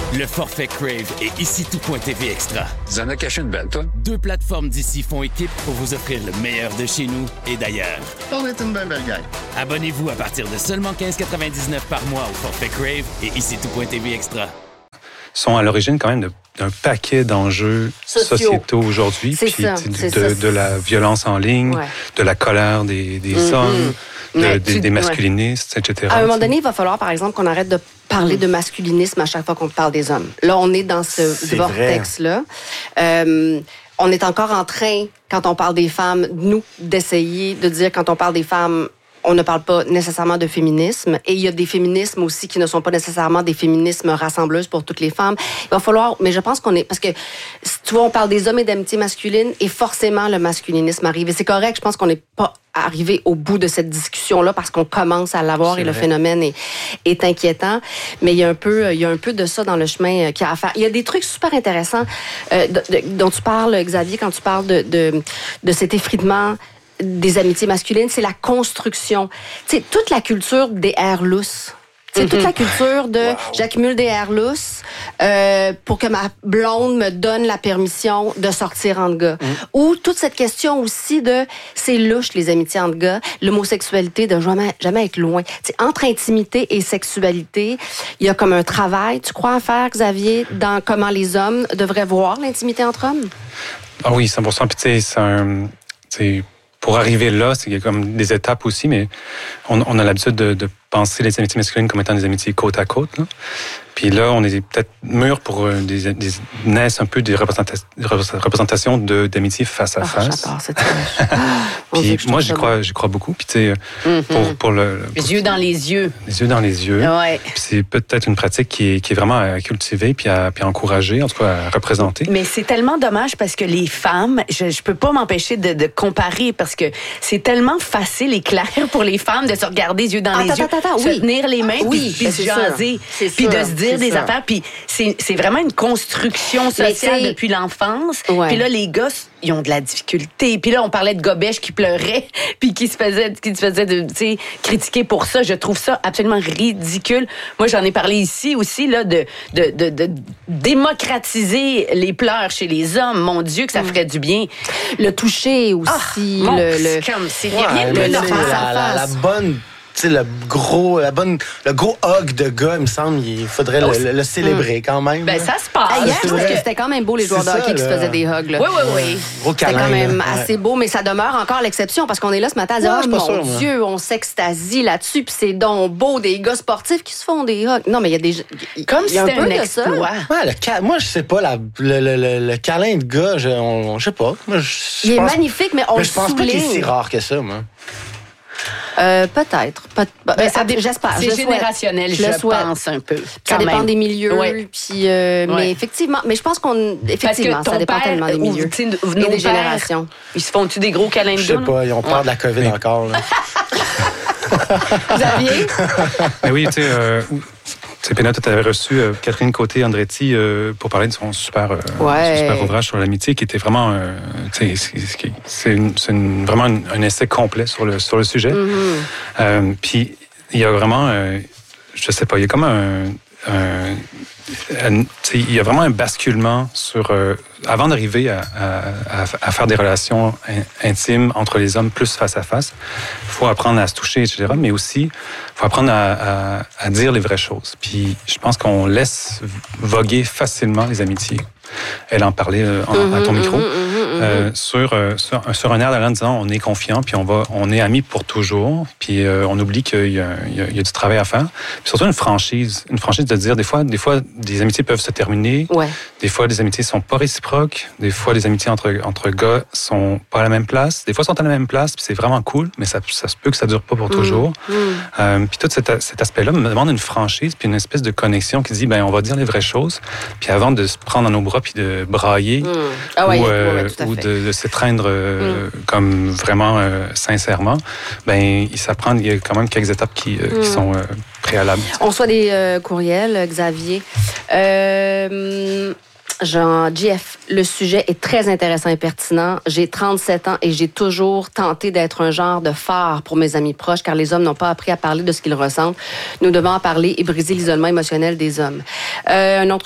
Le forfait Crave et ici tout.tv Extra. Tu en as caché une belle, toi? 2 plateformes d'ici font équipe pour vous offrir le meilleur de chez nous et d'ailleurs. On est une belle gang. Abonnez-vous à partir de seulement 15,99 par mois au forfait Crave et ici tout.tv Extra. Sont à l'origine quand même d'un paquet d'enjeux sociétaux aujourd'hui. C'est puis ça, de la violence en ligne, de la colère des hommes, des masculinistes, etc. À un moment donné, il va falloir, par exemple, qu'on arrête de parler de masculinisme à chaque fois qu'on parle des hommes. Là, on est dans ce vortex-là. On est encore en train, quand on parle des femmes, nous, d'essayer de dire, quand on parle des femmes, on ne parle pas nécessairement de féminisme. Et il y a des féminismes aussi qui ne sont pas nécessairement des féminismes rassembleuses pour toutes les femmes. Il va falloir, mais je pense qu'on est, parce que, tu vois, on parle des hommes et d'amitié masculine et forcément le masculinisme arrive. Et c'est correct, je pense qu'on n'est pas arrivé au bout de cette discussion-là parce qu'on commence à l'avoir et le phénomène est inquiétant. Mais il y a un peu de ça dans le chemin qu'il y a à faire. Il y a des trucs super intéressants dont tu parles, Xavier, quand tu parles de cet effritement des amitiés masculines, c'est la construction. Tu sais, toute la culture des airs lousses. Tu sais, toute la culture de j'accumule des airs lousses pour que ma blonde me donne la permission de sortir entre gars. Ou toute cette question aussi de c'est louche les amitiés entre gars, l'homosexualité de jamais être loin. Tu sais, entre intimité et sexualité, il y a comme un travail, tu crois, à faire, Xavier, dans comment les hommes devraient voir l'intimité entre hommes? Ah oui, 100%. Puis tu sais, pour arriver là, il y a comme des étapes aussi, mais on a l'habitude de penser les amitiés masculines comme étant des amitiés côte à côte. Là. Puis là, on est peut-être mûr pour naissent un peu des représentations d'amitié face à face. J'adore cette Puis moi, j'y crois beaucoup. Puis tu sais, pour les yeux dans les yeux. Les yeux dans les yeux. Ouais. Puis c'est peut-être une pratique qui est vraiment à cultiver puis à encourager, en tout cas à représenter. Mais c'est tellement dommage parce que les femmes, je peux pas m'empêcher de comparer parce que c'est tellement facile et clair pour les femmes de se regarder les yeux dans les yeux, se tenir les mains puis se jaser, puis de se dire des affaires. Puis c'est vraiment une construction sociale depuis l'enfance. Puis là, les gosses, ils ont de la difficulté. Puis là, on parlait de Gobèche qui pleurait puis qui se faisait critiquer pour ça. Je trouve ça absolument ridicule. Moi, j'en ai parlé ici aussi, là, de démocratiser les pleurs chez les hommes. Mon Dieu, que ça ferait du bien. Le toucher aussi. C'est rien de la bonne... Le gros hug de gars, il me semble, il faudrait le célébrer quand même. Ben, ça se passe. Hier, je trouve que c'était quand même beau, les joueurs de hockey qui se faisaient des hugs. Là. Oui. C'était quand même assez beau, mais ça demeure encore l'exception parce qu'on est là ce matin à dire « Oh mon Dieu, on s'extasie là-dessus, puis c'est donc beau, des gars sportifs qui se font des hugs. » Non, mais il y a des... Comme si c'était un exploit. Moi, je sais pas, le câlin de gars, je sais pas. Il est magnifique, mais on le souligne. Je pense pas qu'il est si rare que ça, moi. Peut-être. J'espère. C'est générationnel, je pense un peu. Ça dépend des milieux. Puis, mais effectivement, mais je pense ça dépend tellement des milieux et des générations. Ils se font-tu des gros câlins de Je sais pas, ils ont peur de la COVID encore. Là. Xavier? Mais oui, tu sais, Pénat, tu avais reçu Catherine Côté-Andretti pour parler de son super ouvrage sur l'amitié qui était vraiment, vraiment un essai complet sur le sujet. Puis il y a vraiment, je sais pas, il y a comme il y a vraiment un basculement sur avant d'arriver à faire des relations intimes entre les hommes plus face à face, il faut apprendre à se toucher, etc. Mais aussi, il faut apprendre à dire les vraies choses. Puis je pense qu'on laisse voguer facilement les amitiés. Elle en parlait à ton micro. Sur un air en disant on est confiant, puis on est amis pour toujours, puis on oublie qu'il y a du travail à faire. Puis surtout une franchise de dire des fois des amitiés peuvent se terminer, des fois des amitiés sont pas réciproques, des fois les amitiés entre gars sont pas à la même place, des fois sont à la même place, puis c'est vraiment cool, mais ça se peut que ça dure pas pour toujours. Puis tout cet aspect-là me demande une franchise, puis une espèce de connexion qui dit ben on va dire les vraies choses, puis avant de se prendre dans nos bras puis de brailler ou de s'étreindre comme vraiment sincèrement, ben il y a quand même quelques étapes qui sont préalables. On reçoit des courriels, Xavier. Jean GF, le sujet est très intéressant et pertinent. J'ai 37 ans et j'ai toujours tenté d'être un genre de phare pour mes amis proches car les hommes n'ont pas appris à parler de ce qu'ils ressentent. Nous devons en parler et briser l'isolement émotionnel des hommes. Un autre